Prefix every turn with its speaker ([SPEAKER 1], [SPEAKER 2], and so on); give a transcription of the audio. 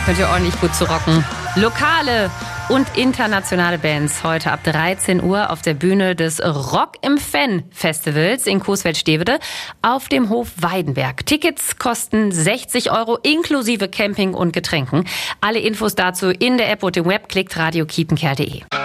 [SPEAKER 1] könnt ihr ordentlich gut zu rocken. Lokale und internationale Bands heute ab 13 Uhr auf der Bühne des Rock im Fan Festivals in Coesfeld-Stevede auf dem Hof Weidenberg. Tickets kosten 60 € inklusive Camping und Getränken. Alle Infos dazu in der App und im Web. Klickt radiokiepenkerl.de.